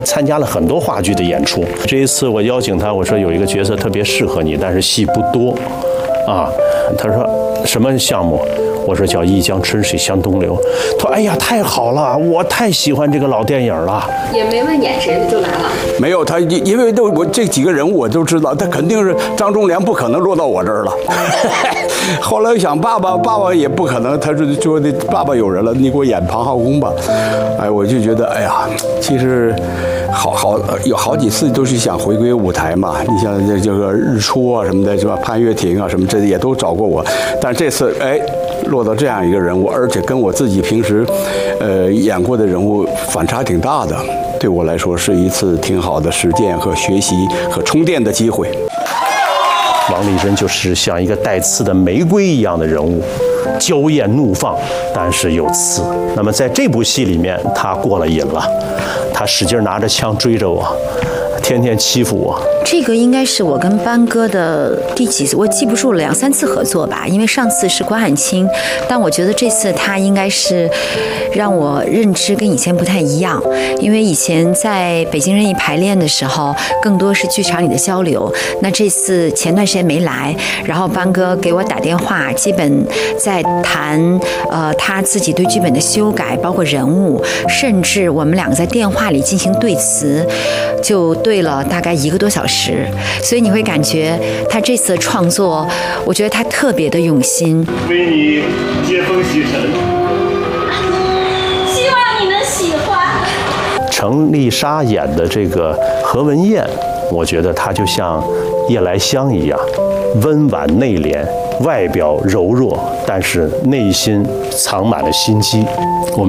参加了很多话剧的演出。这一次我邀请他，我说有一个角色特别适合你，但是戏不多，啊，他说什么项目？我说叫《一江春水向东流》。他说：“哎呀，太好了，我太喜欢这个老电影了。” 也没问演谁就来了。 没有他，因为我这几个人物我都知道，他肯定是张忠良，不可能落到我这儿了。后来我想，爸爸也不可能，他说的爸爸有人了，你给我演庞浩公吧。哎，我就觉得，哎呀，其实有好几次都是想回归舞台嘛。你像这个日出啊什么的，是吧？潘岳亭啊什么，这也都找过我，但这次哎。落到这样一个人物，而且跟我自己平时，演过的人物反差挺大的，对我来说是一次挺好的实践和学习和充电的机会。 王丽珍就是像一个带刺的玫瑰一样的人物，娇艳怒放，但是有刺。那么在这部戏里面，他过了瘾了，他使劲拿着枪追着我，天天欺负我。 这个应该是我跟班哥的第几次，我记不住了，2、3次合作吧。因为上次是关汉卿，但我觉得这次他应该是让我认知跟以前不太一样。因为以前在北京人艺排练的时候，更多是剧场里的交流。那这次前段时间没来，然后班哥给我打电话，基本在谈他自己对剧本的修改，包括人物，甚至我们两个在电话里进行对词，就对了大概1个多小时。所以你会感觉他这次的创作，我觉得他特别的用心。 为你接风洗尘， 希望你能喜欢。 程丽莎演的这个何文艳，我觉得她就像夜来香一样，温婉内敛，外表柔弱，但是内心藏满了心机。我们